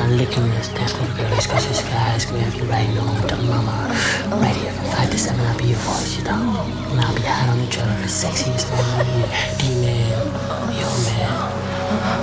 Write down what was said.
licking this damn little girl. Cause she's asking me if you're right home. Tell mama, right here from 5 to 7, I'll be your voice, you know. And I'll be hot on each other, sexiest man, D-man, yo man.